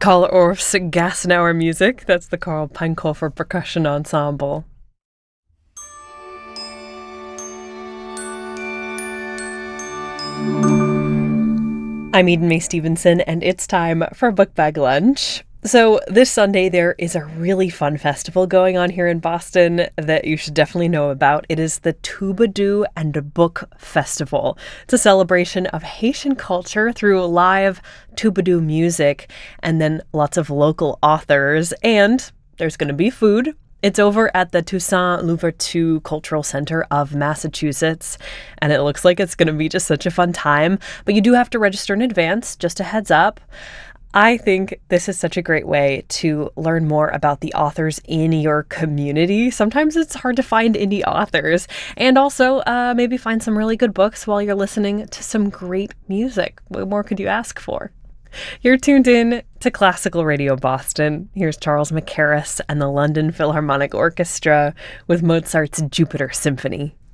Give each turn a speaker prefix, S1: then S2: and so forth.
S1: Karl Orff's Gassenauer music. That's the Karl Peinkofer Percussion Ensemble. I'm Eden May Stevenson, and it's time for Book Bag Lunch. So this Sunday, there is a really fun festival going on here in Boston that you should definitely know about. It is the Tubadoo and Book Festival. It's a celebration of Haitian culture through live Tubadoo music and then lots of local authors. And there's going to be food. It's over at the Toussaint Louverture Cultural Center of Massachusetts, and it looks like it's going to be just such a fun time. But you do have to register in advance, just a heads up. I think this is such a great way to learn more about the authors in your community. Sometimes it's hard to find indie authors, and also maybe find some really good books while you're listening to some great music. What more could you ask for? You're tuned in to Classical Radio Boston. Here's Charles Mackerras and the London Philharmonic Orchestra with Mozart's Jupiter Symphony.